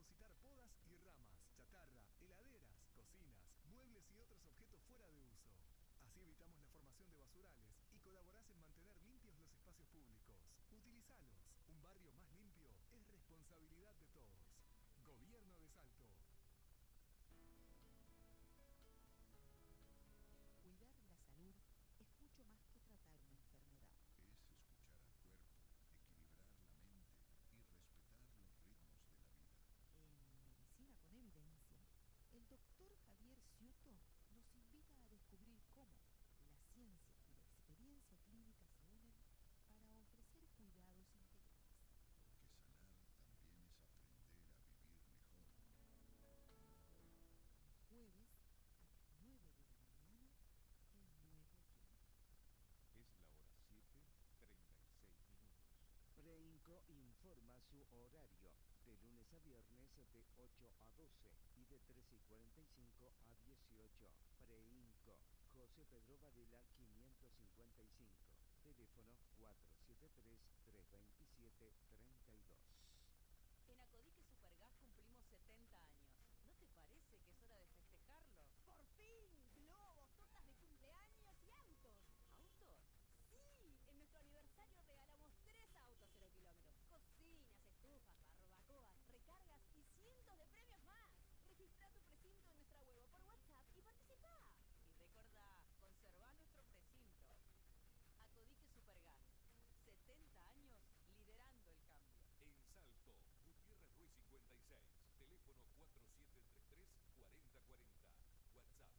depositar podas y ramas, chatarra, heladeras, cocinas, muebles y otros objetos fuera de uso. Así evitamos la formación de basurales y colaborás en mantener limpios los espacios públicos. Utilizalos. Un barrio más limpio es responsabilidad de todos. Gobierno de Salto. Cuidar la salud es mucho más que tratar una enfermedad. Es escuchar al cuerpo, equilibrar la mente y respetar los ritmos de la vida. En Medicina con Evidencia, el doctor Javier Ciuto nos invita a descubrir cómo la ciencia y la experiencia clínica se unen para ofrecer cuidados integrales. Porque sanar también es aprender a vivir mejor. Los jueves a las 9 de la mañana, El Nuevo Tiempo. Es la hora 7:36 minutos. Preinco informa su horario de lunes a viernes de 8 a 12 y de 13:45 a 18. Preinco, José Pedro Varela 555. Teléfono 473-327-32. En Acodique Supergas cumplimos 70 años. ¿No te parece que es hora de festejarlo? ¡Por fin! Globos, tortas de cumpleaños y autos. ¿Autos? ¡Sí! En nuestro aniversario regalamos 3 autos 0 kilómetros. Cocinas, estufas, barbacoas, recargas y cientos de premios más. Registra tu precinto en nuestra web o por WhatsApp y participa. Y recordá, conservá nuestro precinto. Acodique Supergas. 70 años liderando el cambio. En Salto, Gutiérrez Ruiz 56. Teléfono 4733-4040. WhatsApp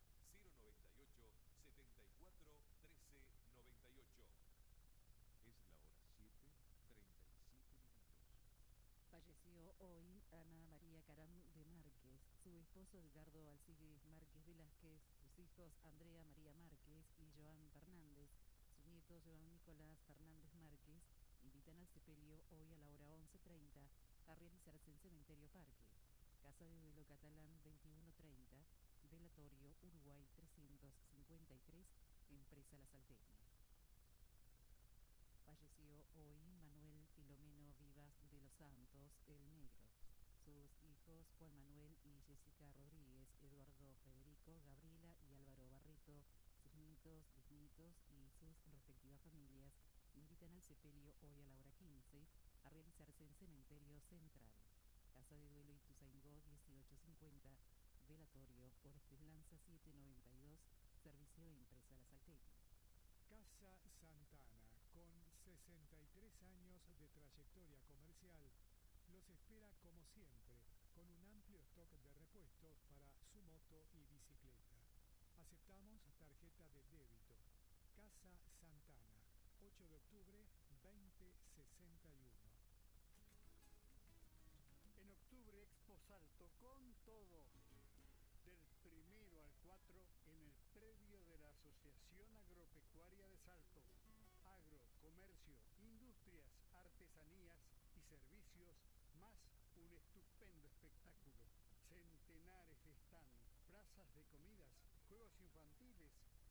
098-74-1398. Es la hora 7:37 minutos. Falleció hoy Ana María Caram de Márquez, su esposo Edgardo Alcides Márquez Velázquez, sus hijos Andrea María Márquez y Joan Fernández, su nieto Joan Nicolás Fernández Márquez, invitan al sepelio hoy a la hora 11:30 a realizarse en Cementerio Parque, Casa de Duelo Catalán 21:30, Velatorio Uruguay 353, Empresa La Salteña. Falleció hoy Manuel Filomeno Vivas de los Santos, el Negro. Sus hijos Juan Manuel y Jessica Rodríguez, Eduardo Federico, Gabriela y Álvaro Barreto, sus nietos, bisnietos y sus respectivas familias invitan al sepelio hoy a la hora 15 a realizarse en Cementerio Central, Casa de Duelo Ituzaingó 1850, Velatorio por Lanza 792, Servicio Empresa La Salteña. Casa Santana, con 63 años de trayectoria comercial, los espera como siempre, con un amplio stock de repuestos para su moto y bicicleta. Aceptamos tarjeta de débito. Casa Santana, 8 de octubre 2061. En octubre Expo Salto con todo. Del 1 al 4 en el predio de la Asociación Agropecuaria de Salto. Agro, comercio, industrias, artesanías y servicios, más un estupendo espectáculo. Centenares de stand, plazas de comidas, juegos infantiles,